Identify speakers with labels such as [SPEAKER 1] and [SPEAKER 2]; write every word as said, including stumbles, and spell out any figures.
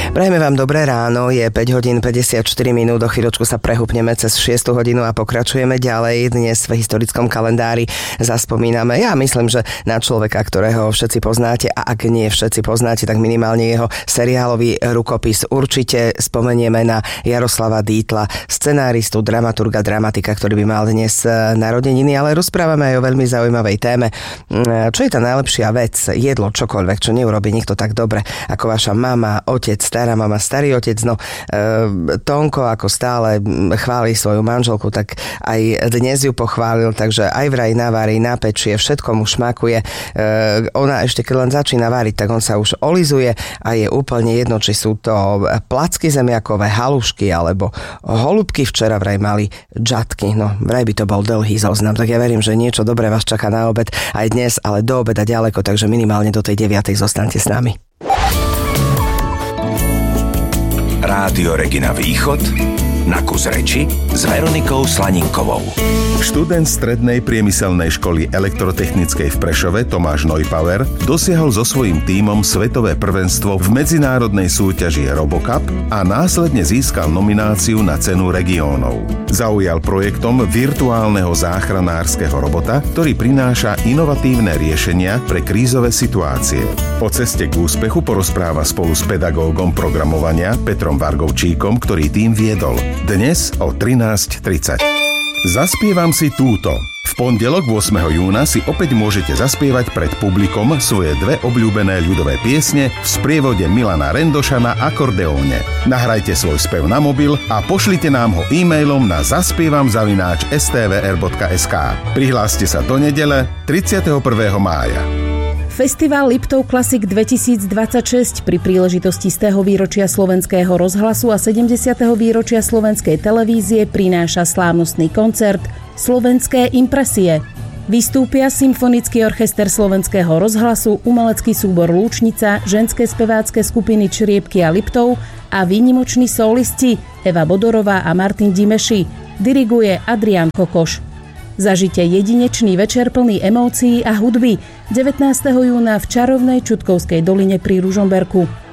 [SPEAKER 1] Prajeme vám dobré ráno, je päť hodín päťdesiatštyri minút, o chvíľočku sa prehúpneme cez šiestu hodinu a pokračujeme ďalej. Dnes v historickom kalendári zaspomíname, ja myslím, že na človeka, ktorého všetci poznáte, a ak nie všetci poznáte, tak minimálne jeho seriálový rukopis. Určite spomenieme na Jaroslava Dietla, scenáristu, dramaturga, dramatika, ktorý by mal dnes narodeniny, ale rozprávame aj o veľmi zaujímavej téme. Čo je tá najlepšia vec, jedlo, čokoľvek, čo neurobí nikto tak dobre ako vaša mama, otec, stará mama, starý otec. No, e, Tonko ako stále chváli svoju manželku, tak aj dnes ju pochválil, takže aj vraj navarí, napečie, všetko mu šmakuje. E, ona ešte keď len začína váriť, tak on sa už olizuje a je úplne jedno, či sú to placky zemiakové, halušky alebo holubky. Včera vraj mali džatky. No, vraj by to bol dlhý zoznam, tak ja verím, že niečo dobré vás čaká na obed aj dnes, ale do obeda ďaleko, takže minimálne do tej deviatej zostaňte s nami.
[SPEAKER 2] Rádio Regina Východ, na kus reči s Veronikou Slaninkovou.
[SPEAKER 3] Študent strednej priemyselnej školy elektrotechnickej v Prešove Tomáš Neupauer dosiahol so svojím tímom svetové prvenstvo v medzinárodnej súťaži RoboCup a následne získal nomináciu na cenu regiónov. Zaujal projektom virtuálneho záchranárskeho robota, ktorý prináša inovatívne riešenia pre krízové situácie. O ceste k úspechu porozpráva spolu s pedagógom programovania Petrom Vargovčíkom, ktorý tým viedol. Dnes o trinásť tridsať. Zaspievam si túto. V pondelok ôsmeho júna si opäť môžete zaspievať pred publikom svoje dve obľúbené ľudové piesne v sprievode Milana Rendoša na akordeóne. Nahrajte svoj spev na mobil a pošlite nám ho e-mailom na zaspievam zavináč es té vé er bodka es ká. Prihláste sa do nedele tridsiateho prvého mája.
[SPEAKER 4] Festival Liptov Classic dvetisícdvadsaťšesť pri príležitosti stého výročia Slovenského rozhlasu a sedemdesiateho výročia Slovenskej televízie prináša slávnostný koncert Slovenské impresie. Vystúpia Symfonický orchester Slovenského rozhlasu, umelecký súbor Lúčnica, ženské spevácké skupiny Čriepky a Liptov a výnimoční solisti Eva Bodorová a Martin Dimeši. Diriguje Adrián Kokoš. Zažite jedinečný večer plný emócií a hudby devätnásteho júna v čarovnej Čutkovskej doline pri Ružomberku.